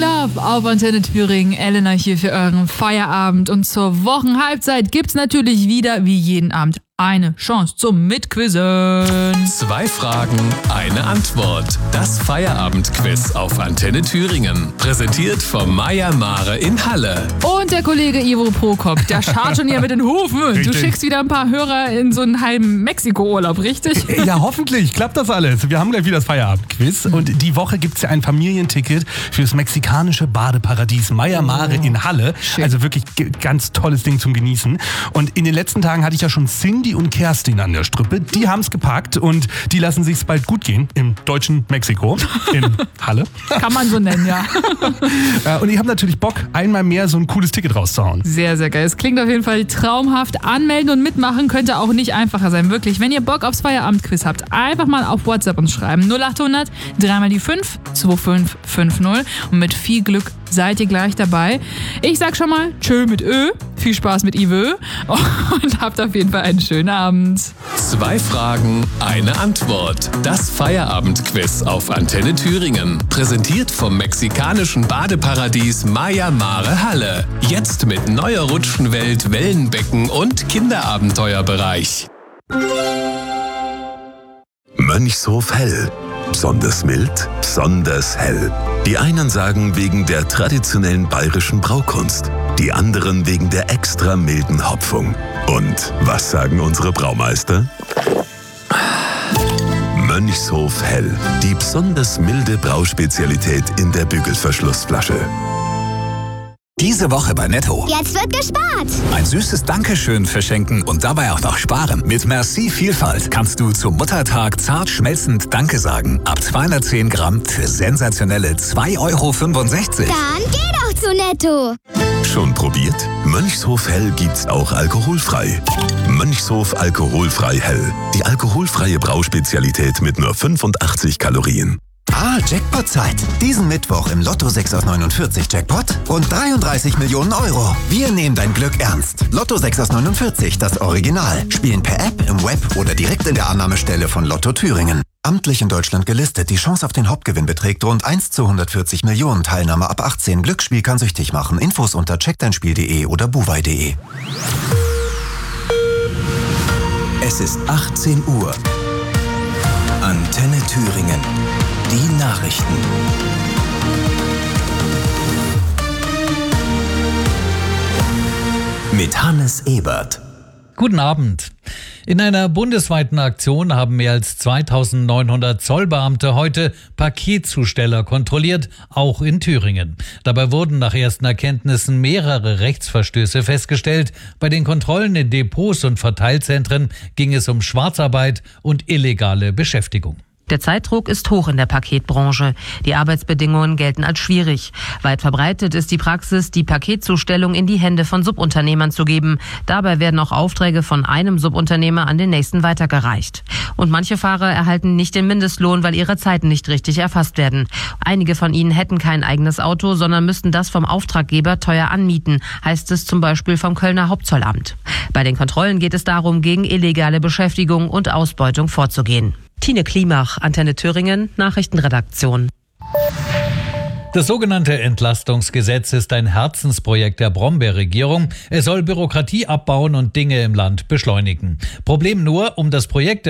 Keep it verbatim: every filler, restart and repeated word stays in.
Love auf Antenne Thüringen. Elena hier für euren Feierabend. Und zur Wochenhalbzeit gibt's natürlich wieder, wie jeden Abend, eine Chance zum Mitquizzen. Zwei Fragen, eine Antwort. Das Feierabendquiz auf Antenne Thüringen. Präsentiert vom Meier Mare in Halle. Und der Kollege Ivo Prokop, der scharrt schon hier mit den Hufen. Richtig. Du schickst wieder ein paar Hörer in so einen halben Mexiko-Urlaub, richtig? Ja, hoffentlich klappt das alles. Wir haben gleich wieder das Feierabendquiz. Und die Woche gibt's ja ein Familienticket fürs mexikanische Badeparadies Meier Mare oh. in Halle. Schön. Also wirklich ganz tolles Ding zum Genießen. Und in den letzten Tagen hatte ich ja schon Cindy und Kerstin an der Strippe. Die haben es gepackt und die lassen sich's bald gut gehen im deutschen Mexiko, in Halle. Kann man so nennen, ja. Und ich habe natürlich Bock, einmal mehr so ein cooles Ticket rauszuhauen. Sehr, sehr geil. Es klingt auf jeden Fall traumhaft. Anmelden und mitmachen könnte auch nicht einfacher sein, wirklich. Wenn ihr Bock aufs Feierabendquiz habt, einfach mal auf WhatsApp uns schreiben. null acht hundert, dreimal die fünf, zwei fünf fünf null. Und mit viel Glück seid ihr gleich dabei. Ich sag schon mal, tschö mit Ö, viel Spaß mit Ive und habt auf jeden Fall einen schönen Abend. Zwei Fragen, eine Antwort. Das Feierabendquiz auf Antenne Thüringen. Präsentiert vom mexikanischen Badeparadies Meier Mare Halle. Jetzt mit neuer Rutschenwelt, Wellenbecken und Kinderabenteuerbereich. Mönchshof Hell. Besonders mild, besonders hell. Die einen sagen wegen der traditionellen bayerischen Braukunst, die anderen wegen der extra milden Hopfung. Und was sagen unsere Braumeister? Mönchshof Hell, die besonders milde Brauspezialität in der Bügelverschlussflasche. Diese Woche bei Netto. Jetzt wird gespart. Ein süßes Dankeschön verschenken und dabei auch noch sparen. Mit Merci Vielfalt kannst du zum Muttertag zart schmelzend Danke sagen. Ab zweihundertzehn Gramm für sensationelle zwei Euro fünfundsechzig. Dann geh doch zu Netto. Schon probiert? Mönchshof Hell gibt's auch alkoholfrei. Mönchshof Alkoholfrei Hell. Die alkoholfreie Brauspezialität mit nur fünfundachtzig Kalorien. Ah, Jackpot-Zeit. Diesen Mittwoch im Lotto sechs aus neunundvierzig Jackpot und dreiunddreißig Millionen Euro. Wir nehmen dein Glück ernst. Lotto sechs aus neunundvierzig, das Original. Spielen per App, im Web oder direkt in der Annahmestelle von Lotto Thüringen. Amtlich in Deutschland gelistet. Die Chance auf den Hauptgewinn beträgt rund eins zu hundertvierzig Millionen. Teilnahme ab achtzehn. Glücksspiel kann süchtig machen. Infos unter check dein spiel punkt de oder buwei punkt de. Es ist achtzehn Uhr. Antenne Thüringen. Die Nachrichten. Mit Hannes Ebert. Guten Abend. In einer bundesweiten Aktion haben mehr als zweitausendneunhundert Zollbeamte heute Paketzusteller kontrolliert, auch in Thüringen. Dabei wurden nach ersten Erkenntnissen mehrere Rechtsverstöße festgestellt. Bei den Kontrollen in Depots und Verteilzentren ging es um Schwarzarbeit und illegale Beschäftigung. Der Zeitdruck ist hoch in der Paketbranche. Die Arbeitsbedingungen gelten als schwierig. Weit verbreitet ist die Praxis, die Paketzustellung in die Hände von Subunternehmern zu geben. Dabei werden auch Aufträge von einem Subunternehmer an den nächsten weitergereicht. Und manche Fahrer erhalten nicht den Mindestlohn, weil ihre Zeiten nicht richtig erfasst werden. Einige von ihnen hätten kein eigenes Auto, sondern müssten das vom Auftraggeber teuer anmieten, heißt es zum Beispiel vom Kölner Hauptzollamt. Bei den Kontrollen geht es darum, gegen illegale Beschäftigung und Ausbeutung vorzugehen. Tine Klimach, Antenne Thüringen, Nachrichtenredaktion. Das sogenannte Entlastungsgesetz ist ein Herzensprojekt der Brombeer-Regierung. Es soll Bürokratie abbauen und Dinge im Land beschleunigen. Problem nur, um das Projekt